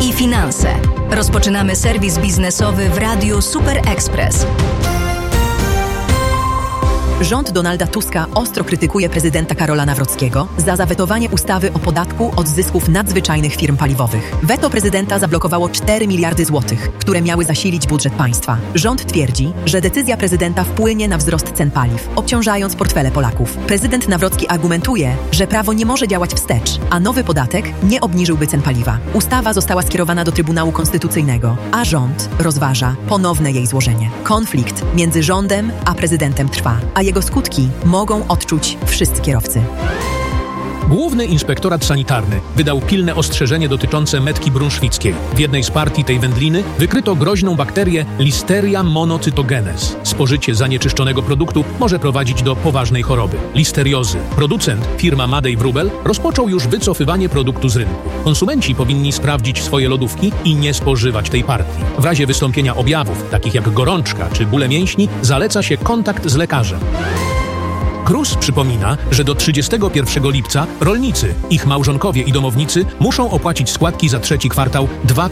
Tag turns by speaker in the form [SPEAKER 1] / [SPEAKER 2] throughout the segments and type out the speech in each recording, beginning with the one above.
[SPEAKER 1] i finanse. Rozpoczynamy serwis biznesowy w Radiu Super Express.
[SPEAKER 2] Rząd Donalda Tuska ostro krytykuje prezydenta Karola Nawrockiego za zawetowanie ustawy o podatku od zysków nadzwyczajnych firm paliwowych. Weto prezydenta zablokowało 4 miliardy złotych, które miały zasilić budżet państwa. Rząd twierdzi, że decyzja prezydenta wpłynie na wzrost cen paliw, obciążając portfele Polaków. Prezydent Nawrocki argumentuje, że prawo nie może działać wstecz, a nowy podatek nie obniżyłby cen paliwa. Ustawa została skierowana do Trybunału Konstytucyjnego, a rząd rozważa ponowne jej złożenie. Konflikt między rządem a prezydentem trwa, a jego skutki mogą odczuć wszyscy kierowcy.
[SPEAKER 3] Główny Inspektorat Sanitarny wydał pilne ostrzeżenie dotyczące metki brunszwickiej. W jednej z partii tej wędliny wykryto groźną bakterię Listeria monocytogenes. Spożycie zanieczyszczonego produktu może prowadzić do poważnej choroby – listeriozy. Producent, firma Madej Wróbel, rozpoczął już wycofywanie produktu z rynku. Konsumenci powinni sprawdzić swoje lodówki i nie spożywać tej partii. W razie wystąpienia objawów, takich jak gorączka czy bóle mięśni, zaleca się kontakt z lekarzem. KRUS przypomina, że do 31 lipca rolnicy, ich małżonkowie i domownicy muszą opłacić składki za trzeci kwartał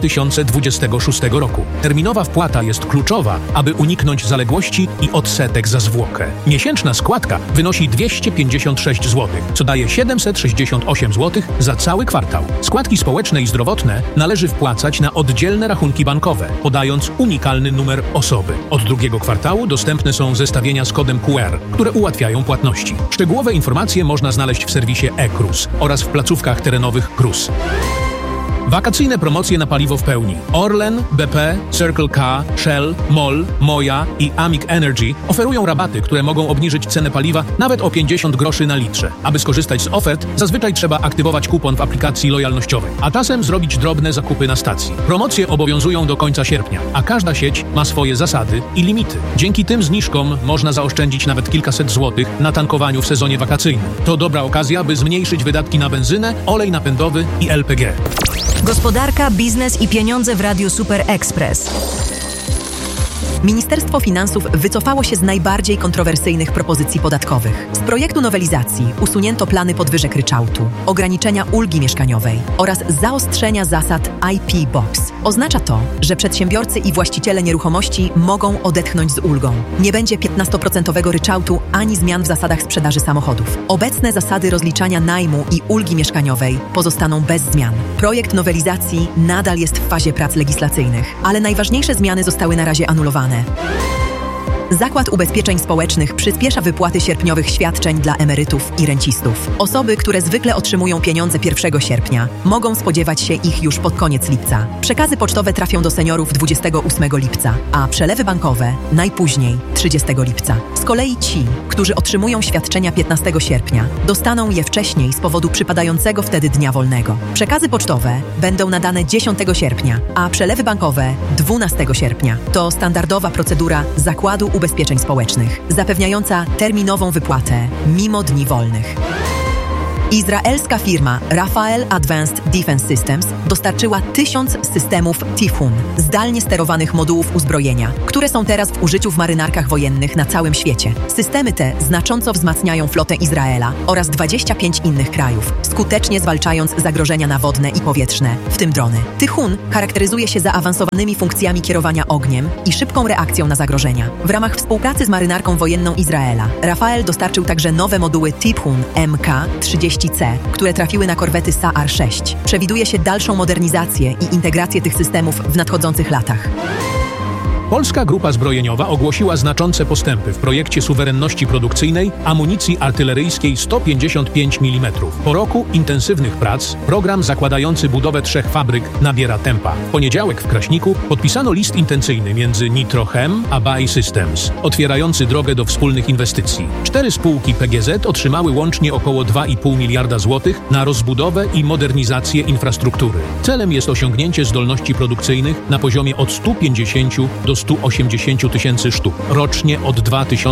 [SPEAKER 3] 2026 roku. Terminowa wpłata jest kluczowa, aby uniknąć zaległości i odsetek za zwłokę. Miesięczna składka wynosi 256 zł, co daje 768 zł za cały kwartał. Składki społeczne i zdrowotne należy wpłacać na oddzielne rachunki bankowe, podając unikalny numer osoby. Od drugiego kwartału dostępne są zestawienia z kodem QR, które ułatwiają płatności. Szczegółowe informacje można znaleźć w serwisie e-KRUS oraz w placówkach terenowych KRUS. Wakacyjne promocje na paliwo w pełni. Orlen, BP, Circle K, Shell, MOL, Moja i Amic Energy oferują rabaty, które mogą obniżyć cenę paliwa nawet o 50 groszy na litrze. Aby skorzystać z ofert, zazwyczaj trzeba aktywować kupon w aplikacji lojalnościowej, a czasem zrobić drobne zakupy na stacji. Promocje obowiązują do końca sierpnia, a każda sieć ma swoje zasady i limity. Dzięki tym zniżkom można zaoszczędzić nawet kilkaset złotych na tankowaniu w sezonie wakacyjnym. To dobra okazja, by zmniejszyć wydatki na benzynę, olej napędowy i LPG.
[SPEAKER 1] Gospodarka, biznes i pieniądze w Radiu Super Express.
[SPEAKER 2] Ministerstwo Finansów wycofało się z najbardziej kontrowersyjnych propozycji podatkowych. Z projektu nowelizacji usunięto plany podwyżek ryczałtu, ograniczenia ulgi mieszkaniowej oraz zaostrzenia zasad IP Box. Oznacza to, że przedsiębiorcy i właściciele nieruchomości mogą odetchnąć z ulgą. Nie będzie 15% ryczałtu ani zmian w zasadach sprzedaży samochodów. Obecne zasady rozliczania najmu i ulgi mieszkaniowej pozostaną bez zmian. Projekt nowelizacji nadal jest w fazie prac legislacyjnych, ale najważniejsze zmiany zostały na razie anulowane. Zakład Ubezpieczeń Społecznych przyspiesza wypłaty sierpniowych świadczeń dla emerytów i rencistów. Osoby, które zwykle otrzymują pieniądze 1 sierpnia, mogą spodziewać się ich już pod koniec lipca. Przekazy pocztowe trafią do seniorów 28 lipca, a przelewy bankowe najpóźniej 30 lipca. Z kolei ci, którzy otrzymują świadczenia 15 sierpnia, dostaną je wcześniej z powodu przypadającego wtedy dnia wolnego. Przekazy pocztowe będą nadane 10 sierpnia, a przelewy bankowe 12 sierpnia. To standardowa procedura Zakładu Ubezpieczeń Społecznych, zapewniająca terminową wypłatę mimo dni wolnych. Izraelska firma Rafael Advanced Defense Systems dostarczyła 1000 systemów Typhoon, zdalnie sterowanych modułów uzbrojenia, które są teraz w użyciu w marynarkach wojennych na całym świecie. Systemy te znacząco wzmacniają flotę Izraela oraz 25 innych krajów, skutecznie zwalczając zagrożenia nawodne i powietrzne, w tym drony. Typhoon charakteryzuje się zaawansowanymi funkcjami kierowania ogniem i szybką reakcją na zagrożenia. W ramach współpracy z marynarką wojenną Izraela, Rafael dostarczył także nowe moduły Typhoon MK-30C, które trafiły na korwety Sa'ar-6. Przewiduje się dalszą modernizację i integrację tych systemów w nadchodzących latach.
[SPEAKER 3] Polska Grupa Zbrojeniowa ogłosiła znaczące postępy w projekcie suwerenności produkcyjnej amunicji artyleryjskiej 155 mm. Po roku intensywnych prac program zakładający budowę 3 fabryk nabiera tempa. W poniedziałek w Kraśniku podpisano list intencyjny między Nitro-Chem a BAE Systems, otwierający drogę do wspólnych inwestycji. 4 spółki PGZ otrzymały łącznie około 2,5 miliarda złotych na rozbudowę i modernizację infrastruktury. Celem jest osiągnięcie zdolności produkcyjnych na poziomie od 150 do 180 tysięcy sztuk rocznie od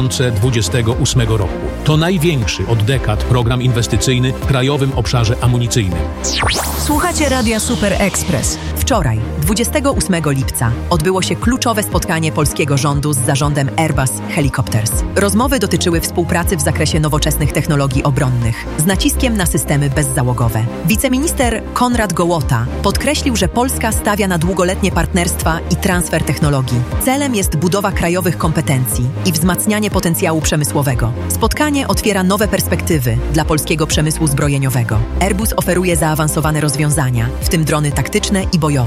[SPEAKER 3] 2028 roku. To największy od dekad program inwestycyjny w krajowym obszarze amunicyjnym.
[SPEAKER 1] Słuchacie Radia Super Express.
[SPEAKER 2] Wczoraj, 28 lipca, odbyło się kluczowe spotkanie polskiego rządu z zarządem Airbus Helicopters. Rozmowy dotyczyły współpracy w zakresie nowoczesnych technologii obronnych, z naciskiem na systemy bezzałogowe. Wiceminister Konrad Gołota podkreślił, że Polska stawia na długoletnie partnerstwa i transfer technologii. Celem jest budowa krajowych kompetencji i wzmacnianie potencjału przemysłowego. Spotkanie otwiera nowe perspektywy dla polskiego przemysłu zbrojeniowego. Airbus oferuje zaawansowane rozwiązania, w tym drony taktyczne i bojowe.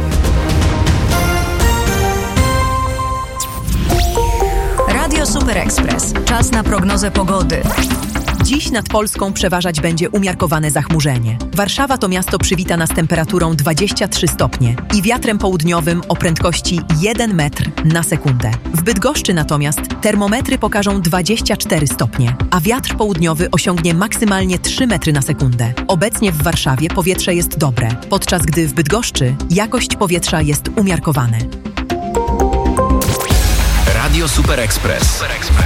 [SPEAKER 1] Radio Super Express. Czas na prognozę pogody.
[SPEAKER 2] Dziś nad Polską przeważać będzie umiarkowane zachmurzenie. Warszawa to miasto przywita nas temperaturą 23 stopnie i wiatrem południowym o prędkości 1 metr na sekundę. W Bydgoszczy natomiast termometry pokażą 24 stopnie, a wiatr południowy osiągnie maksymalnie 3 metry na sekundę. Obecnie w Warszawie powietrze jest dobre, podczas gdy w Bydgoszczy jakość powietrza jest umiarkowana.
[SPEAKER 4] Radio Super Express.